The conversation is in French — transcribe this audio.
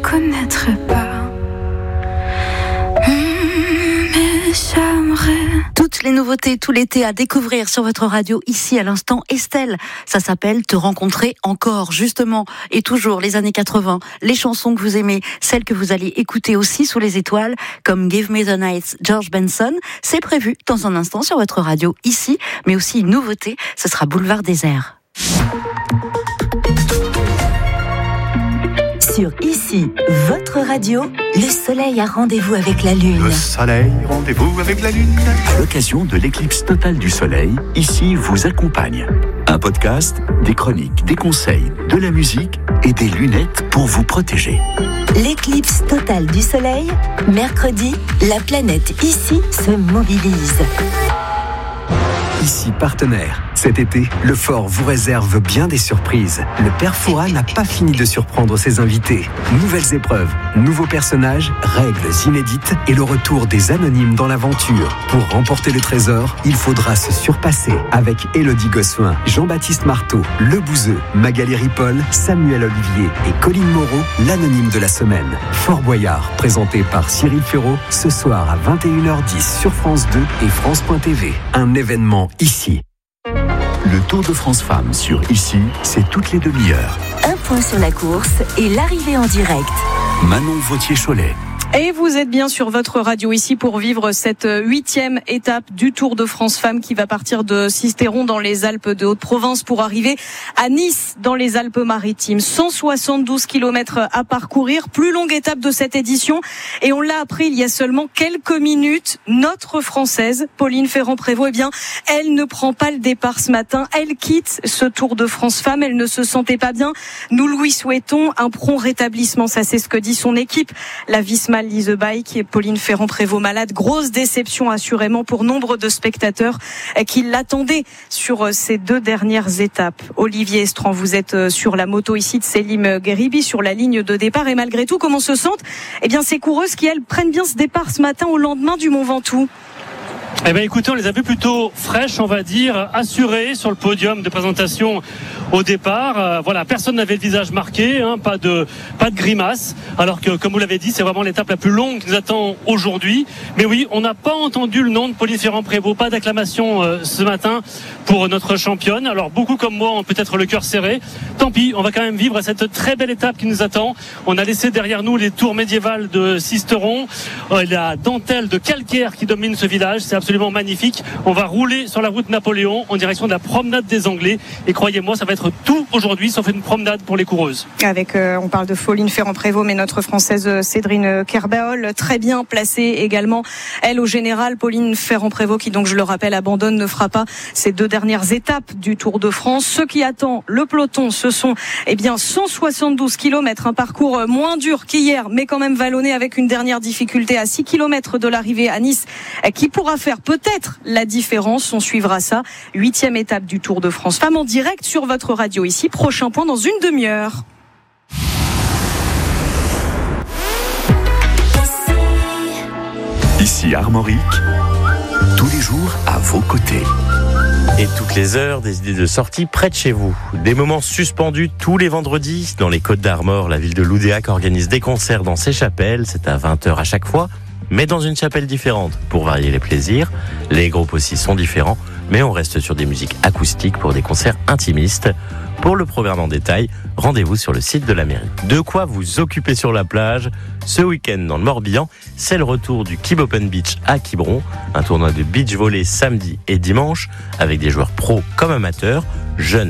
connaîtrai pas. Mais j'aimerais. Toutes les nouveautés tout l'été à découvrir sur votre radio ici à l'instant. Estelle, ça s'appelle Te rencontrer encore, justement, et toujours les années 80, les chansons que vous aimez, celles que vous allez écouter aussi sous les étoiles, comme Give Me the Night, George Benson. C'est prévu dans un instant sur votre radio ici, mais aussi une nouveauté, ce sera Boulevard Désert. Sur Ici, votre radio, le soleil a rendez-vous avec la lune. Le soleil, rendez-vous avec la lune. À l'occasion de l'éclipse totale du soleil, Ici vous accompagne. Un podcast, des chroniques, des conseils, de la musique et des lunettes pour vous protéger. L'éclipse totale du soleil, mercredi, la planète Ici se mobilise. Ici partenaire. Cet été, le Fort vous réserve bien des surprises. Le Père Fouras n'a pas fini de surprendre ses invités. Nouvelles épreuves, nouveaux personnages, règles inédites et le retour des anonymes dans l'aventure. Pour remporter le trésor, il faudra se surpasser avec Élodie Gossuin, Jean-Baptiste Marteau, Le Bouzeux, Magali Ripoll, Samuel Olivier et Colline Moreau, l'anonyme de la semaine. Fort Boyard, présenté par Cyril Ferraud, ce soir à 21h10 sur France 2 et France.tv. Un événement ici. Le Tour de France Femmes sur Ici, c'est toutes les demi-heures. Un point sur la course et l'arrivée en direct. Manon Vautier-Cholet. Et vous êtes bien sur votre radio ici pour vivre cette 8e étape du Tour de France Femmes qui va partir de Sisteron dans les Alpes de Haute-Provence pour arriver à Nice dans les Alpes-Maritimes. 172 km à parcourir, plus longue étape de cette édition. Et on l'a appris il y a seulement quelques minutes, notre Française, Pauline Ferrand-Prévot, eh bien, elle ne prend pas le départ ce matin. Elle quitte ce Tour de France Femmes. Elle ne se sentait pas bien. Nous lui souhaitons un prompt rétablissement. Ça, c'est ce que dit son équipe. La Visma Lise Bike et Pauline Ferrand-Prévot malade. Grosse déception assurément pour nombre de spectateurs qui l'attendaient sur ces 2 dernières étapes. Olivier Estran, vous êtes sur la moto ici de Selim Gheribi sur la ligne de départ et malgré tout, comment se sentent ces coureuses qui, elles, prennent bien ce départ ce matin au lendemain du Mont Ventoux? Écoutez, on les a vues plutôt fraîches, on va dire, assurées sur le podium de présentation au départ. Personne n'avait le visage marqué, pas de grimace. Alors que, comme vous l'avez dit, c'est vraiment l'étape la plus longue qui nous attend aujourd'hui. Mais oui, on n'a pas entendu le nom de Pauline Ferrand-Prévot, pas d'acclamation ce matin pour notre championne. Alors beaucoup comme moi ont peut-être le cœur serré. Tant pis, on va quand même vivre cette très belle étape qui nous attend. On a laissé derrière nous les tours médiévales de Sisteron, la dentelle de calcaire qui domine ce village. C'est absolument magnifique. On va rouler sur la route Napoléon en direction de la promenade des Anglais. Et croyez-moi, ça va être tout aujourd'hui, sauf une promenade pour les coureuses. On parle de Pauline Ferrand-Prévot, mais notre Française Cédrine Kerbaol, très bien placée également. Elle, au général, Pauline Ferrand-Prévot, qui donc, je le rappelle, abandonne, ne fera pas ces 2 dernières étapes du Tour de France. Ce qui attend le peloton, ce sont 172 km, un parcours moins dur qu'hier, mais quand même vallonné avec une dernière difficulté à 6 km de l'arrivée à Nice, qui pourra faire peut-être la différence. On suivra ça. 8e étape du Tour de France Femmes en direct sur votre radio ici. Prochain point dans une demi-heure. Ici Armorique, tous les jours à vos côtés. Et toutes les heures, des idées de sortie près de chez vous. Des moments suspendus tous les vendredis. Dans les Côtes d'Armor, la ville de Loudéac organise des concerts dans ses chapelles. C'est à 20h à chaque fois, mais dans une chapelle différente pour varier les plaisirs. Les groupes aussi sont différents, mais on reste sur des musiques acoustiques pour des concerts intimistes. Pour le programme en détail, rendez-vous sur le site de la mairie. De quoi vous occuper sur la plage. Ce week-end dans le Morbihan, c'est le retour du Kib Open Beach à Quiberon, un tournoi de beach volley samedi et dimanche avec des joueurs pros comme amateurs, jeunes